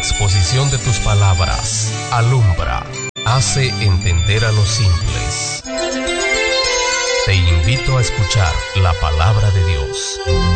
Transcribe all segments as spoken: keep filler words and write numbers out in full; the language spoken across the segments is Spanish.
exposición de tus palabras alumbra, hace entender a los simples. Te invito a escuchar la palabra de Dios.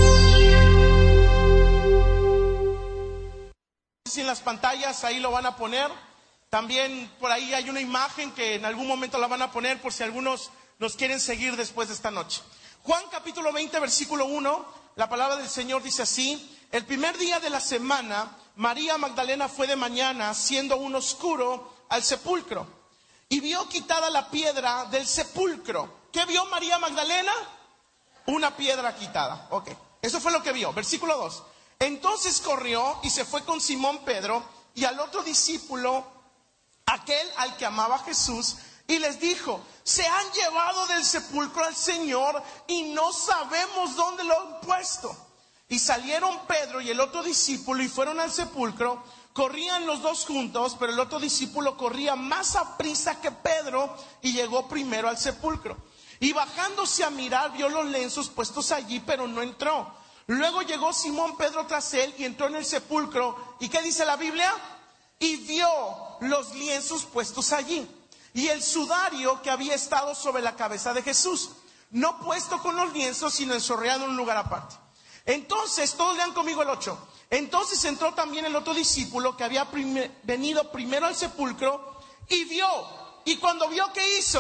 En las pantallas ahí lo van a poner. También por ahí hay una imagen que en algún momento la van a poner por si algunos nos quieren seguir después de esta noche. Juan capítulo veinte versículo uno, la palabra del Señor dice así: el primer día de la semana, María Magdalena fue de mañana, siendo aún oscuro, al sepulcro, y vio quitada la piedra del sepulcro. ¿Qué vio María Magdalena? Una piedra quitada. Ok, eso fue lo que vio. Versículo dos. Entonces corrió y se fue con Simón Pedro y al otro discípulo, aquel al que amaba Jesús, y les dijo: se han llevado del sepulcro al Señor y no sabemos dónde lo han puesto. Y salieron Pedro y el otro discípulo y fueron al sepulcro. Corrían los dos juntos, pero el otro discípulo corría más aprisa que Pedro y llegó primero al sepulcro. Y bajándose a mirar, vio los lienzos puestos allí, pero no entró. Luego llegó Simón Pedro tras él y entró en el sepulcro. ¿Y qué dice la Biblia? Y vio los lienzos puestos allí y el sudario que había estado sobre la cabeza de Jesús, no puesto con los lienzos, sino ensorreado en un lugar aparte. Entonces, todos lean conmigo el ocho. Entonces entró también el otro discípulo que había prime- venido primero al sepulcro y vio. Y cuando vio, ¿qué hizo?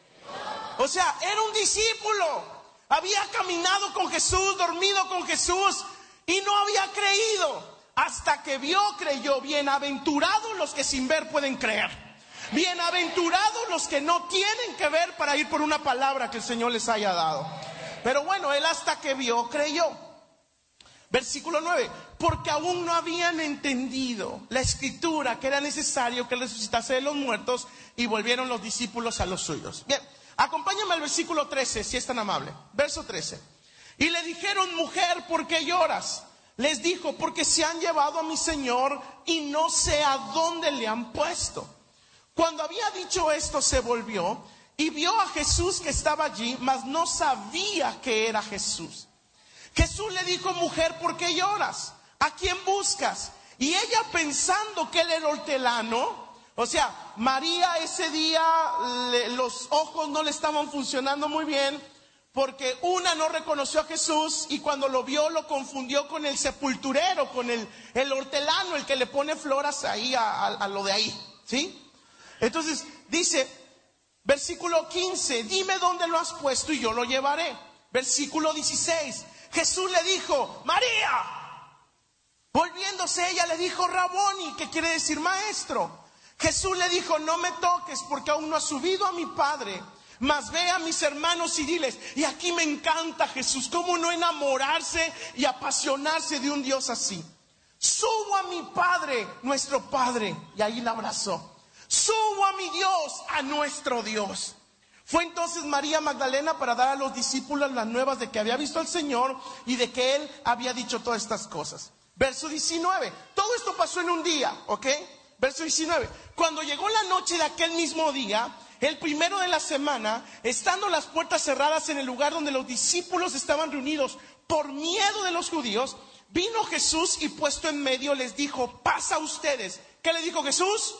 O sea, era un discípulo. Había caminado con Jesús, dormido con Jesús y no había creído. Hasta que vio, creyó. Bienaventurados los que sin ver pueden creer. Bienaventurados los que no tienen que ver para ir por una palabra que el Señor les haya dado. Pero bueno, él hasta que vio, creyó. Versículo nueve. Porque aún no habían entendido la escritura que era necesario que resucitase de los muertos, y volvieron los discípulos a los suyos. Bien, acompáñame al versículo trece, si es tan amable. Verso trece. Y le dijeron: mujer, ¿por qué lloras? Les dijo: porque se han llevado a mi Señor y no sé a dónde le han puesto. Cuando había dicho esto, se volvió y vio a Jesús que estaba allí, mas no sabía que era Jesús. Jesús le dijo: mujer, ¿por qué lloras? ¿A quién buscas? Y ella, pensando que él era hortelano, o sea, María ese día le, los ojos no le estaban funcionando muy bien, porque una no reconoció a Jesús y cuando lo vio lo confundió con el sepulturero, con el, el hortelano, el que le pone flores ahí a, a, a lo de ahí, ¿sí? Entonces dice, versículo quince, dime dónde lo has puesto y yo lo llevaré. Versículo dieciséis, Jesús le dijo: María. Volviéndose ella le dijo: Raboni, que quiere decir maestro. Jesús le dijo: no me toques, porque aún no ha subido a mi Padre. Mas ve a mis hermanos y diles. Y aquí me encanta Jesús, cómo no enamorarse y apasionarse de un Dios así. Subo a mi Padre, nuestro Padre. Y ahí la abrazó. Subo a mi Dios, a nuestro Dios. Fue entonces María Magdalena para dar a los discípulos las nuevas de que había visto al Señor y de que Él había dicho todas estas cosas. Verso diecinueve. Todo esto pasó en un día, ¿ok? Verso diecinueve. Cuando llegó la noche de aquel mismo día, el primero de la semana, estando las puertas cerradas en el lugar donde los discípulos estaban reunidos por miedo de los judíos, vino Jesús y puesto en medio les dijo: paz a ustedes. ¿Qué le dijo Jesús?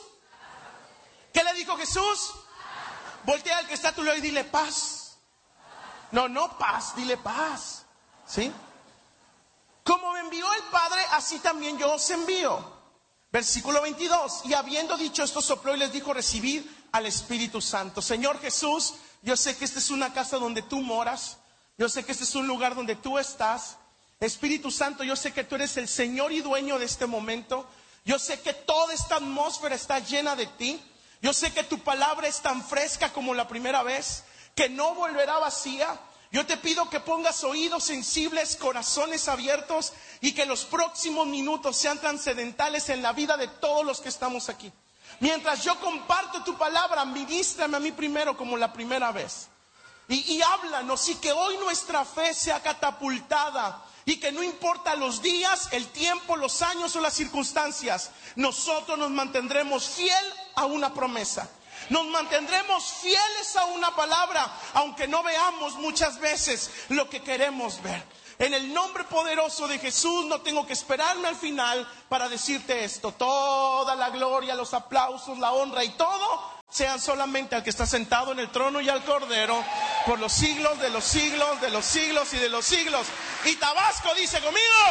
¿Qué le dijo Jesús? Voltea al que está a tu lado y dile: paz. No, no paz, dile paz. ¿Sí? Como me envió el Padre, así también yo os envío. Versículo veintidós. Y habiendo dicho esto, sopló y les dijo: recibid al Espíritu Santo. Señor Jesús, yo sé que esta es una casa donde tú moras. Yo sé que este es un lugar donde tú estás. Espíritu Santo, yo sé que tú eres el Señor y dueño de este momento. Yo sé que toda esta atmósfera está llena de ti. Yo sé que tu palabra es tan fresca como la primera vez, que no volverá vacía. Yo te pido que pongas oídos sensibles, corazones abiertos, y que los próximos minutos sean trascendentales en la vida de todos los que estamos aquí. Mientras yo comparto tu palabra, ministrame a mí primero como la primera vez. Y, y háblanos, y que hoy nuestra fe sea catapultada. Y que no importa los días, el tiempo, los años o las circunstancias, nosotros nos mantendremos fiel a una promesa. Nos mantendremos fieles a una palabra, aunque no veamos muchas veces lo que queremos ver. En el nombre poderoso de Jesús, no tengo que esperarme al final para decirte esto. Toda la gloria, los aplausos, la honra y todo sean solamente al que está sentado en el trono y al Cordero por los siglos de los siglos, de los siglos y de los siglos. Y Tabasco dice conmigo: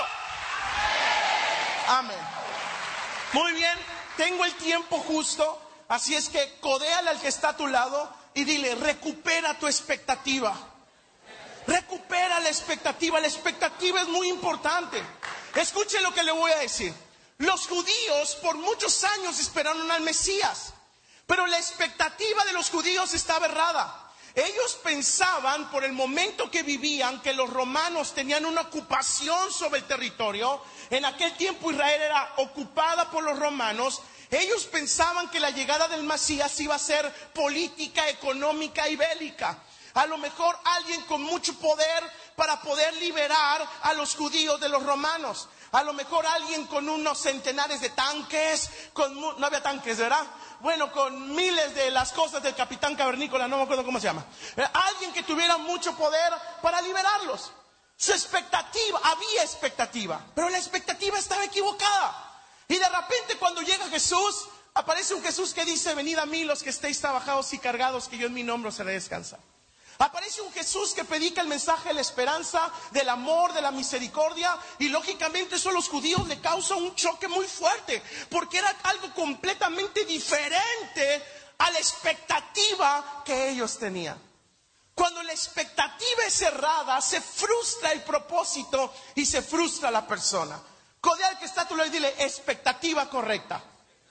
amén. Muy bien, tengo el tiempo justo, así es que codéale al que está a tu lado y dile: recupera tu expectativa. Recupera la expectativa. La expectativa es muy importante. Escuche lo que le voy a decir. Los judíos por muchos años esperaron al Mesías, pero la expectativa de los judíos estaba errada. Ellos pensaban, por el momento que vivían, que los romanos tenían una ocupación sobre el territorio. En aquel tiempo Israel era ocupada por los romanos. Ellos pensaban que la llegada del Mesías iba a ser política, económica y bélica. A lo mejor alguien con mucho poder para poder liberar a los judíos de los romanos. A lo mejor alguien con unos centenares de tanques, con, no había tanques, ¿verdad? Bueno, con miles de las cosas del capitán cavernícola, no me acuerdo cómo se llama. Alguien que tuviera mucho poder para liberarlos. Su expectativa, había expectativa, pero la expectativa estaba equivocada. Y de repente cuando llega Jesús, aparece un Jesús que dice: venid a mí los que estéis trabajados y cargados, que yo en mi nombre os haré descansar. Aparece un Jesús que predica el mensaje de la esperanza, del amor, de la misericordia. Y lógicamente eso a los judíos le causa un choque muy fuerte, porque era algo completamente diferente a la expectativa que ellos tenían. Cuando la expectativa es cerrada, se frustra el propósito y se frustra la persona. Codea al que está a tu lado y dile: expectativa correcta.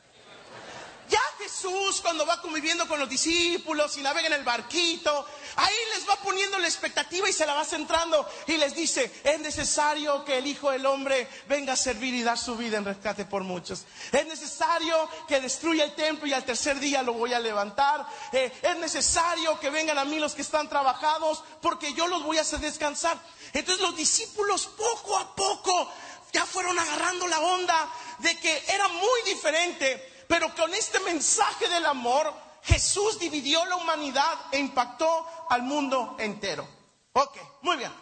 Ya Jesús, cuando va conviviendo con los discípulos y navega en el barquito, ahí les va poniendo la expectativa y se la va centrando y les dice: es necesario que el Hijo del Hombre venga a servir y dar su vida en rescate por muchos. Es necesario que destruya el templo y al tercer día lo voy a levantar. Eh, es necesario que vengan a mí los que están trabajados, porque yo los voy a hacer descansar. Entonces los discípulos poco a poco ya fueron agarrando la onda de que era muy diferente. Pero con este mensaje del amor, Jesús dividió la humanidad e impactó al mundo entero. Ok, muy bien.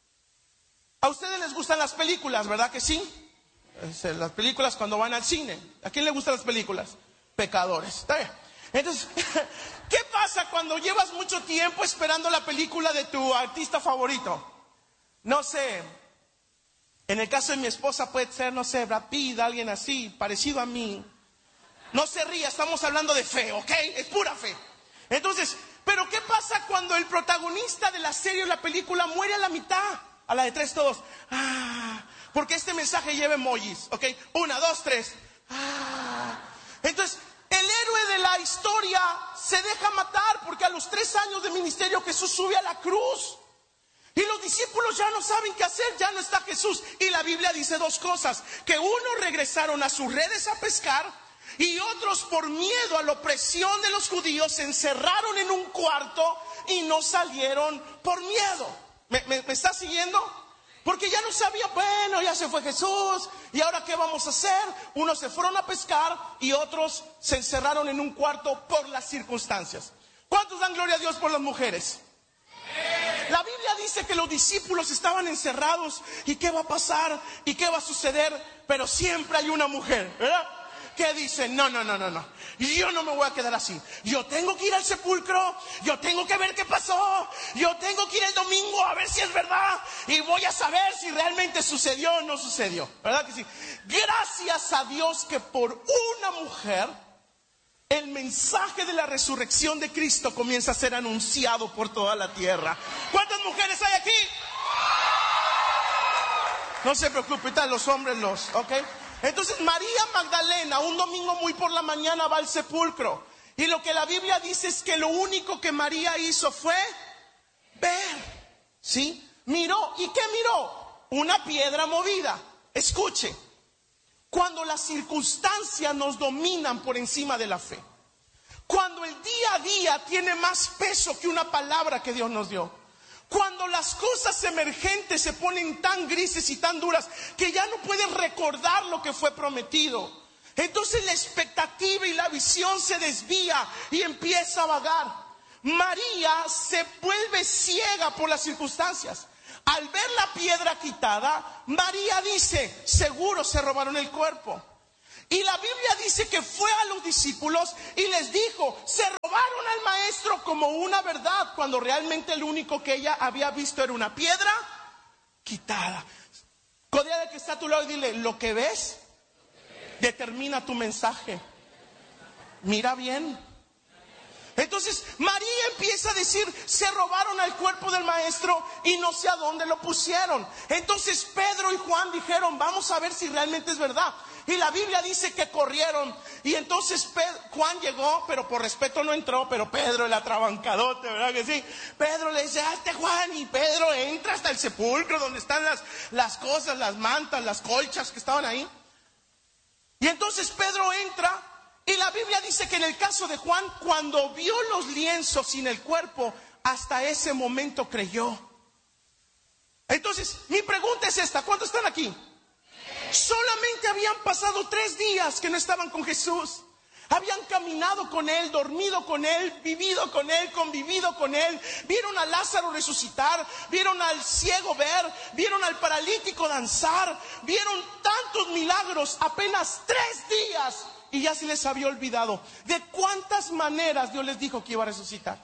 A ustedes les gustan las películas, ¿verdad que sí? Las películas cuando van al cine. ¿A quién le gustan las películas? Pecadores. ¿Está bien? Entonces, ¿qué pasa cuando llevas mucho tiempo esperando la película de tu artista favorito? No sé, en el caso de mi esposa puede ser, no sé, Brad Pitt, alguien así, parecido a mí. No se ría, estamos hablando de fe, ¿ok? Es pura fe. Entonces, ¿pero qué pasa cuando el protagonista de la serie o la película muere a la mitad? A la de tres todos. Ah, porque este mensaje lleva emojis, ¿ok? Una, dos, tres. Ah. Entonces, el héroe de la historia se deja matar porque a los tres años de ministerio Jesús sube a la cruz. Y los discípulos ya no saben qué hacer, ya no está Jesús. Y la Biblia dice dos cosas: que unos regresaron a sus redes a pescar, y otros, por miedo a la opresión de los judíos, se encerraron en un cuarto y no salieron por miedo. ¿Me, me, me está siguiendo? Porque ya no sabía, bueno, ya se fue Jesús, ¿y ahora qué vamos a hacer? Unos se fueron a pescar y otros se encerraron en un cuarto por las circunstancias. ¿Cuántos dan gloria a Dios por las mujeres? La Biblia dice que los discípulos estaban encerrados. ¿Y qué va a pasar? ¿Y qué va a suceder? Pero siempre hay una mujer, ¿verdad?, que dice: no, no, no, no, no, yo no me voy a quedar así. Yo tengo que ir al sepulcro, yo tengo que ver qué pasó, yo tengo que ir el domingo a ver si es verdad y voy a saber si realmente sucedió o no sucedió. ¿Verdad que sí? Gracias a Dios que por una mujer el mensaje de la resurrección de Cristo comienza a ser anunciado por toda la tierra. ¿Cuántas mujeres hay aquí? No se preocupe, tal, los hombres los, ¿ok? Entonces María Magdalena, un domingo muy por la mañana, va al sepulcro. Y lo que la Biblia dice es que lo único que María hizo fue ver. ¿Sí? Miró. ¿Y qué miró? Una piedra movida. Escuche. Cuando las circunstancias nos dominan por encima de la fe, cuando el día a día tiene más peso que una palabra que Dios nos dio, cuando las cosas emergentes se ponen tan grises y tan duras que ya no puedes recordar lo que fue prometido, entonces la expectativa y la visión se desvía y empieza a vagar. María se vuelve ciega por las circunstancias. Al ver la piedra quitada, María dice, seguro se robaron el cuerpo. Y la Biblia dice que fue a los discípulos y les dijo, se robaron al maestro como una verdad, cuando realmente lo único que ella había visto era una piedra quitada. Codea de que está a tu lado y dile, lo que ves determina tu mensaje. Mira bien. Entonces María empieza a decir, se robaron al cuerpo del maestro y no sé a dónde lo pusieron. Entonces Pedro y Juan dijeron, vamos a ver si realmente es verdad. Y la Biblia dice que corrieron. Y entonces Pedro, Juan llegó, pero por respeto no entró. Pero Pedro, el atrabancadote, ¿verdad que sí? Pedro le dice, hazte Juan. Y Pedro entra hasta el sepulcro donde están las, las cosas, las mantas, las colchas que estaban ahí. Y entonces Pedro entra. Y la Biblia dice que en el caso de Juan, cuando vio los lienzos sin el cuerpo, hasta ese momento creyó. Entonces, mi pregunta es esta, ¿cuántos están aquí? Solamente habían pasado tres días que no estaban con Jesús. Habían caminado con Él, dormido con Él, vivido con Él, convivido con Él. Vieron a Lázaro resucitar, vieron al ciego ver, vieron al paralítico danzar. Vieron tantos milagros, apenas tres días. Y ya se les había olvidado de cuántas maneras Dios les dijo que iba a resucitar.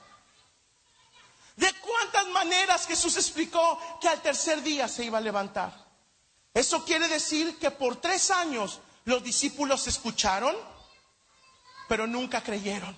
De cuántas maneras Jesús explicó que al tercer día se iba a levantar. Eso quiere decir que por tres años los discípulos escucharon, pero nunca creyeron.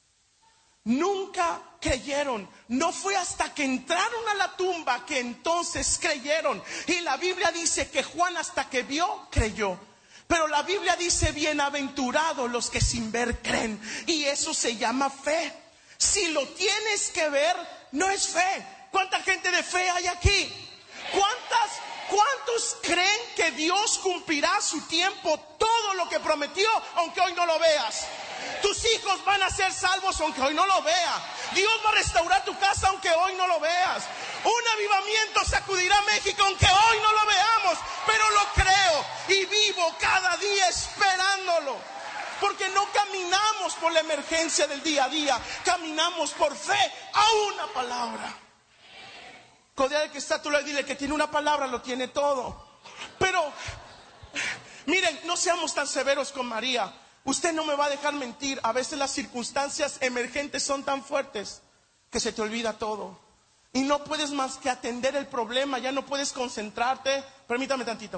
Nunca creyeron. No fue hasta que entraron a la tumba que entonces creyeron. Y la Biblia dice que Juan hasta que vio, creyó. Pero la Biblia dice, bienaventurados los que sin ver creen. Y eso se llama fe. Si lo tienes que ver, no es fe. ¿Cuánta gente de fe hay aquí? ¿Cuántas, cuántos creen que Dios cumplirá a su tiempo todo lo que prometió, aunque hoy no lo veas? Tus hijos van a ser salvos aunque hoy no lo veas. Dios va a restaurar tu casa aunque hoy no lo veas. Un avivamiento sacudirá México aunque hoy no lo veamos, pero lo creo y vivo cada día esperándolo. Porque no caminamos por la emergencia del día a día, caminamos por fe a una palabra. Codea de que está a tu lado y dile que tiene una palabra, lo tiene todo. Pero miren, no seamos tan severos con María. Usted no me va a dejar mentir. A veces las circunstancias emergentes son tan fuertes que se te olvida todo. Y no puedes más que atender el problema. Ya no puedes concentrarte. Permítame tantito.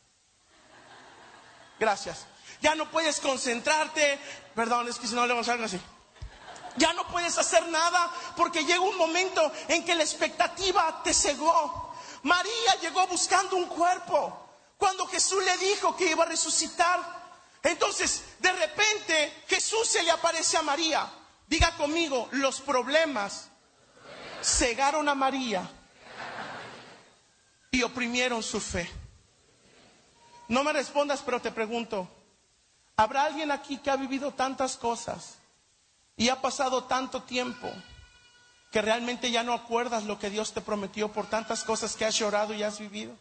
Gracias. Ya no puedes concentrarte. Perdón, es que si no le vamos a hacer así. Ya no puedes hacer nada porque llega un momento en que la expectativa te cegó. María llegó buscando un cuerpo cuando Jesús le dijo que iba a resucitar. Entonces, de repente, Jesús se le aparece a María. Diga conmigo, los problemas cegaron a María y oprimieron su fe. No me respondas, pero te pregunto, ¿habrá alguien aquí que ha vivido tantas cosas y ha pasado tanto tiempo que realmente ya no acuerdas lo que Dios te prometió por tantas cosas que has llorado y has vivido?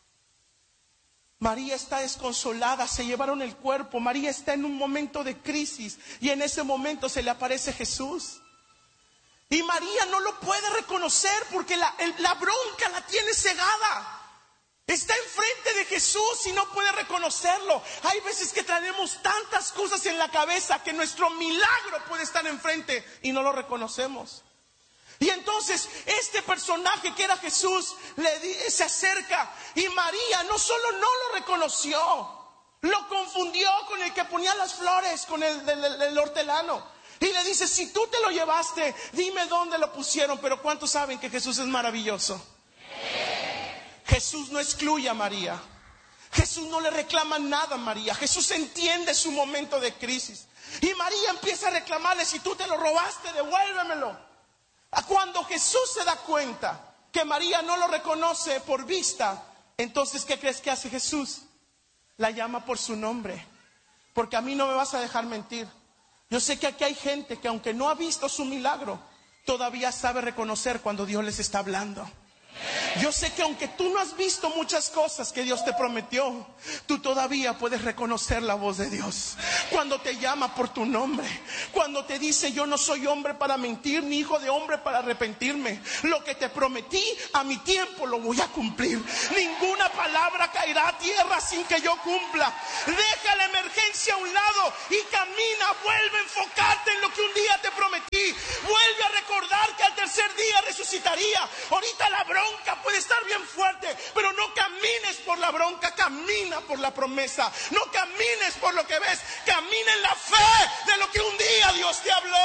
María está desconsolada, se llevaron el cuerpo. María está en un momento de crisis y en ese momento se le aparece Jesús. Y María no lo puede reconocer porque la, el, la bronca la tiene cegada. Está enfrente de Jesús y no puede reconocerlo. Hay veces que traemos tantas cosas en la cabeza que nuestro milagro puede estar enfrente y no lo reconocemos. Y entonces este personaje que era Jesús le di, se acerca y María no solo no lo reconoció, lo confundió con el que ponía las flores, con el del hortelano. Y le dice, si tú te lo llevaste, dime dónde lo pusieron. Pero ¿cuántos saben que Jesús es maravilloso? Jesús no excluye a María. Jesús no le reclama nada a María. Jesús entiende su momento de crisis. Y María empieza a reclamarle, si tú te lo robaste, devuélvemelo. Cuando Jesús se da cuenta que María no lo reconoce por vista, entonces ¿qué crees que hace Jesús? La llama por su nombre. Porque a mí no me vas a dejar mentir. Yo sé que aquí hay gente que aunque no ha visto su milagro, todavía sabe reconocer cuando Dios les está hablando. Yo sé que aunque tú no has visto muchas cosas que Dios te prometió, tú todavía puedes reconocer la voz de Dios. Cuando te llama por tu nombre, cuando te dice: yo no soy hombre para mentir, ni hijo de hombre para arrepentirme. Lo que te prometí a mi tiempo lo voy a cumplir. Ninguna palabra caerá a tierra sin que yo cumpla. Deja la emergencia a un lado y camina. Vuelve a enfocarte en lo que un día te prometí. Vuelve a recordar que al tercer día resucitaría. Ahorita la bronca puede estar bien fuerte, pero no camines por la bronca, camina por la promesa. No camines por lo que ves, camina en la fe de lo que un día Dios te habló.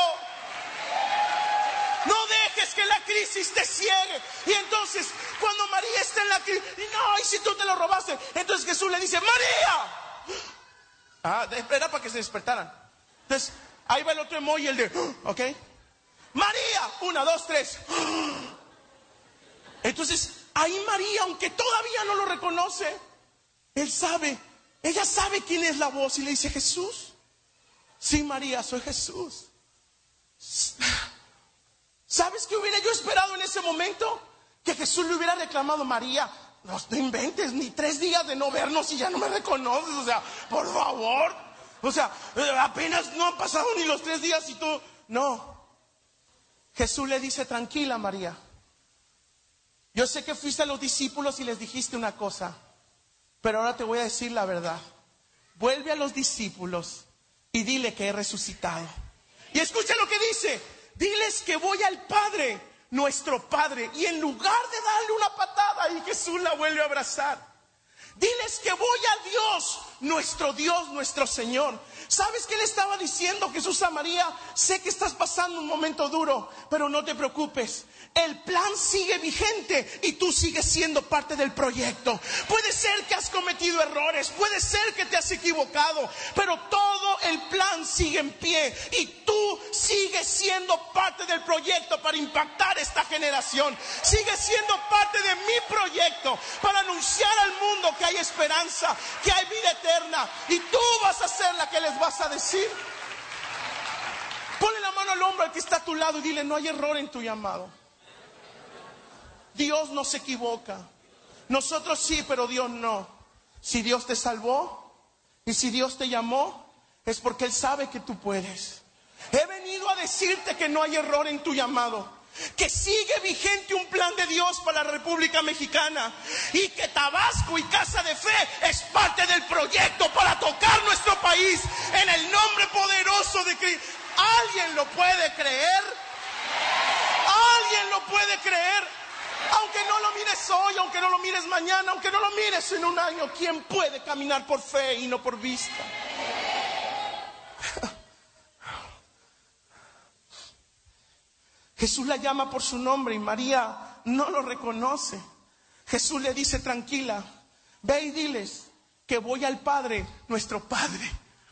No dejes que la crisis te ciegue. Y entonces, cuando María está en la crisis, y no, y si tú te lo robaste, entonces Jesús le dice: María. Ah, era para que se despertaran. Entonces, ahí va el otro emoji, el de, ok, María, una, dos, tres. Entonces, ahí María, aunque todavía no lo reconoce, él sabe, ella sabe quién es la voz, y le dice: Jesús. Sí, María, soy Jesús. ¿Sabes qué hubiera yo esperado en ese momento? Que Jesús le hubiera reclamado: María, no, no inventes, ni tres días de no vernos y ya no me reconoces. O sea, por favor. O sea, apenas no han pasado ni los tres días y tú... No. Jesús le dice: tranquila, María. Yo sé que fuiste a los discípulos y les dijiste una cosa, pero ahora te voy a decir la verdad. Vuelve a los discípulos y dile que he resucitado. Y escucha lo que dice: diles que voy al Padre, nuestro Padre. Y en lugar de darle una patada, y Jesús la vuelve a abrazar, diles que voy a Dios, nuestro Dios, nuestro Señor. ¿Sabes qué le estaba diciendo Jesús a María? Sé que estás pasando un momento duro, pero no te preocupes. El plan sigue vigente y tú sigues siendo parte del proyecto. Puede ser que has cometido errores, puede ser que te has equivocado, pero todo el plan sigue en pie y tú sigues siendo parte del proyecto para impactar esta generación. Sigues siendo parte de mi proyecto para anunciar al mundo que hay esperanza, que hay vida eterna, y tú vas a ser la que les vas a decir. Ponle la mano al hombro al que está a tu lado y dile: no hay error en tu llamado. Dios no se equivoca. Nosotros sí, pero Dios no. Si Dios te salvó y si Dios te llamó, es porque Él sabe que tú puedes. He venido a decirte que no hay error en tu llamado, que sigue vigente un plan de Dios para la República Mexicana, y que Tabasco y Casa de Fe es parte del proyecto para tocar nuestro país en el nombre poderoso de Cristo. ¿Alguien lo puede creer? ¿Alguien lo puede creer? Aunque no lo mires hoy, aunque no lo mires mañana, aunque no lo mires en un año, ¿quién puede caminar por fe y no por vista? Jesús la llama por su nombre y María no lo reconoce. Jesús le dice: tranquila, ve y diles que voy al Padre, nuestro Padre.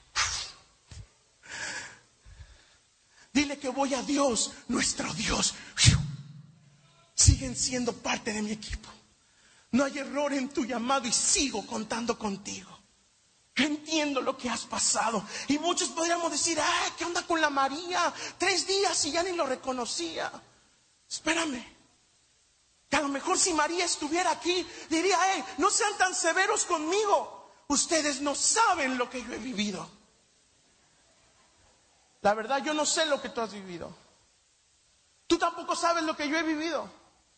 Dile que voy a Dios, nuestro Dios. Siguen siendo parte de mi equipo. No hay error en tu llamado y sigo contando contigo. Yo entiendo lo que has pasado. Y muchos podríamos decir: ay, ¿qué onda con la María? Tres días y ya ni lo reconocía. Espérame, que a lo mejor si María estuviera aquí, diría: hey, no sean tan severos conmigo. Ustedes no saben lo que yo he vivido. La verdad, yo no sé lo que tú has vivido. Tú tampoco sabes lo que yo he vivido.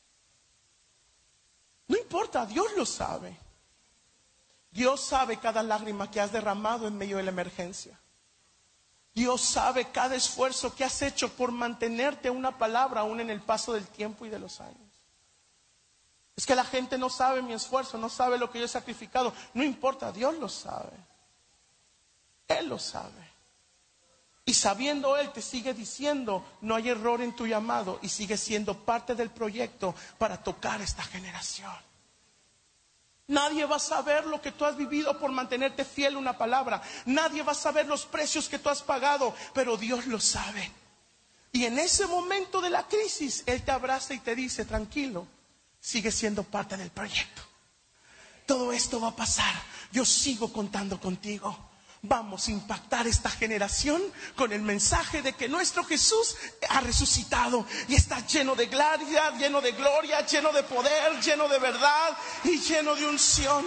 No importa, Dios lo sabe. Dios sabe cada lágrima que has derramado en medio de la emergencia. Dios sabe cada esfuerzo que has hecho por mantenerte una palabra aún en el paso del tiempo y de los años. Es que la gente no sabe mi esfuerzo, no sabe lo que yo he sacrificado. No importa, Dios lo sabe. Él lo sabe. Y sabiendo Él, te sigue diciendo: no hay error en tu llamado, y sigue siendo parte del proyecto para tocar esta generación. Nadie va a saber lo que tú has vivido por mantenerte fiel a una palabra. Nadie va a saber los precios que tú has pagado, pero Dios lo sabe. Y en ese momento de la crisis, Él te abraza y te dice: tranquilo, sigue siendo parte del proyecto. Todo esto va a pasar. Yo sigo contando contigo. vamos a impactar esta generación con el mensaje de que nuestro Jesús ha resucitado y está lleno de gloria, lleno de gloria, lleno de poder, lleno de verdad y lleno de unción.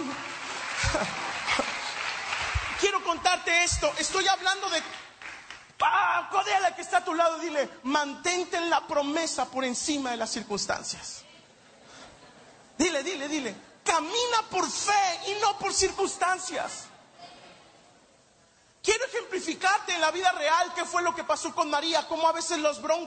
Quiero contarte esto. Estoy hablando de... Ah, codea que está a tu lado, dile: mantente en la promesa por encima de las circunstancias. Dile, dile, dile: camina por fe y no por circunstancias. Quiero ejemplificarte en la vida real qué fue lo que pasó con María, cómo a veces los broncos